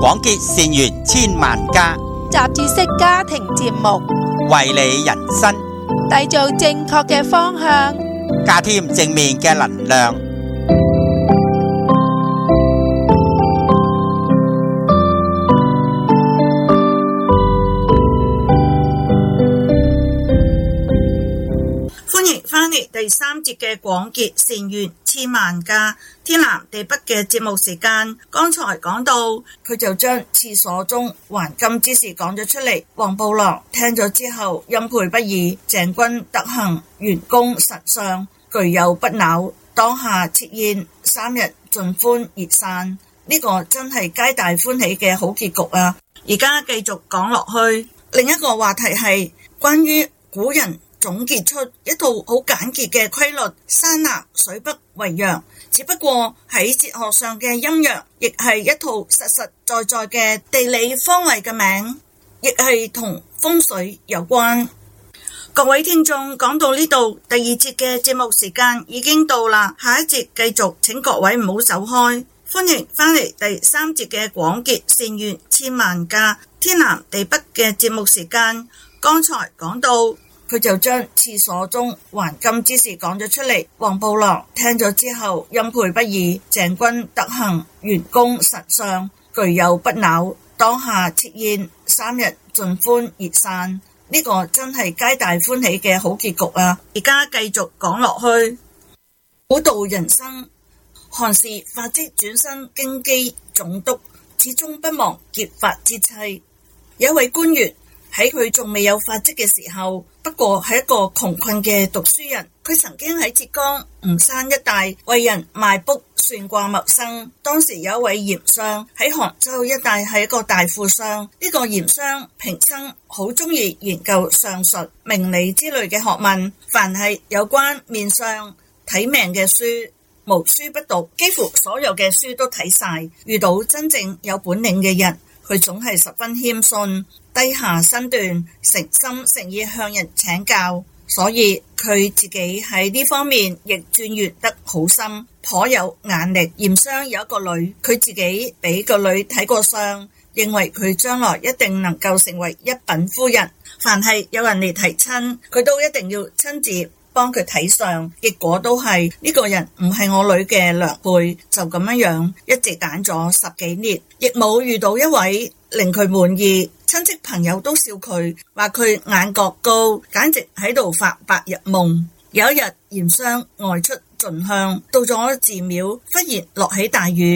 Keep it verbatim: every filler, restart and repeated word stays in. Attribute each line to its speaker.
Speaker 1: 廣結善緣千萬家，
Speaker 2: 雜誌式家庭節目，
Speaker 1: 為你人生
Speaker 2: 締造正確嘅方向，
Speaker 1: 加添正面嘅能量。
Speaker 3: 歡迎翻嚟第三節嘅廣結善緣千萬家，天南地北嘅節目時間。剛才講到佢就將廁所中還金之事講咗出嚟，黃布郎聽咗之後欽佩不已。鄭君德行，員工實相，具有不朽，當下設宴三日，盡歡而散。呢、這個真係皆大歡喜嘅好結局啊！而家繼續講落去，另一個話題係關於古人總結出一套好簡潔嘅規律，山南水北為陽，只不過喺哲學上嘅陰陽，亦係一套實實在在嘅地理方位嘅名，亦係同風水有關。各位聽眾，講到呢度，第二節嘅節目時間已經到啦，下一節繼續，請各位唔好走開，歡迎翻嚟第三節嘅廣結善緣千萬家，天南地北嘅節目時間。剛才講到佢就將廁所中還金之事講咗出嚟，黃布郎聽咗之後欽佩不已。鄭君德行，員工實相，具有不朽，當下設宴三日，盡歡而散。呢、這個真係皆大歡喜嘅好結局啊！而家繼續講落去，古道人生，韓氏發跡轉身京畿總督，始終不忘結髮之妻。有一位官員喺佢仲未有發跡嘅時候，不過係一個窮困嘅讀書人。佢曾經喺浙江吳山一帶為人賣卜算卦謀生。當時有一位鹽商喺杭州一帶係一個大富商。呢、這個鹽商平生好中意研究相術、命理之類嘅學問，凡係有關面相睇命嘅書，無書不讀，幾乎所有嘅書都睇晒。遇到真正有本領嘅人，佢總係十分謙遜，低下身段，誠心誠意向人請教，所以佢自己喺呢方面亦鑽研得好深，頗有眼力。鹽商有一個女，佢自己俾個女睇過相，認為佢將來一定能夠成為一品夫人。凡係有人嚟提親，佢都一定要親自幫佢睇相。結果都係呢、這個人唔係我女嘅良配，就咁樣樣一直揀咗十幾年，亦冇遇到一位令佢滿意。親戚朋友都笑佢，話佢眼角高，簡直喺度發白日夢。有一日，鹽商外出進香，到咗寺廟，忽然落起大雨。